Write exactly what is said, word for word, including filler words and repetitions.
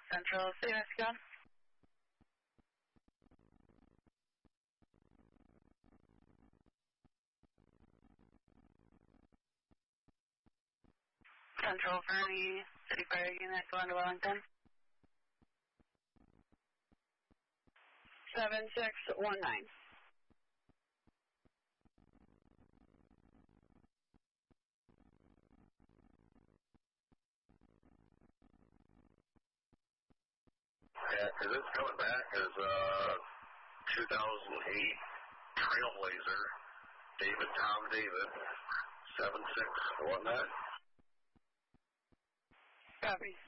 Central, C S Gun. Central for any City Fire unit going to Wellington. seven six one nine. Yeah, because it's coming back as a two thousand eight Trailblazer, David Tom David, seven six one nine. Copy.